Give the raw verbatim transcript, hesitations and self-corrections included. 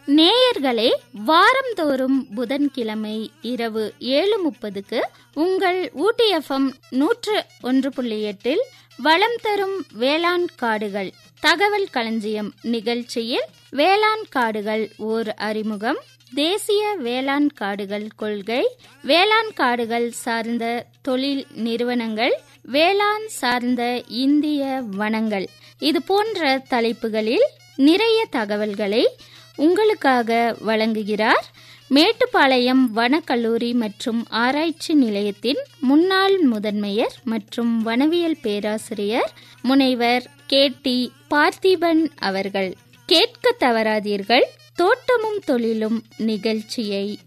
நேயர்களே, வாரந்தோறும் புதன்கிழமை இரவு ஏழு முப்பதுக்கு உங்கள் ஊட்டி எஃப்எம் நூற்று ஒன்று புள்ளி எட்டில் வளம் தரும் வேளாண் காடுகள் தகவல் களஞ்சியம் நிகழ்ச்சியில் வேளாண் காடுகள் ஓர் அறிமுகம், தேசிய வேளாண் காடுகள் கொள்கை, வேளாண் காடுகள் சார்ந்த தொழில் நிறுவனங்கள், வேளாண் சார்ந்த இந்திய வனங்கள், இது போன்ற தலைப்புகளில் நிறைய தகவல்களை உங்களுக்காக வழங்குகிறார் மேட்டுப்பாளையம் வனக்கல்லூரி மற்றும் ஆராய்ச்சி நிலையத்தின் முன்னாள் முதன்மையர் மற்றும் வனவியல் பேராசிரியர் முனைவர் கே டி பார்த்திபன் அவர்கள். கேட்க தவறாதீர்கள். தோட்டமும் தொழிலும் நிகழ்ச்சியை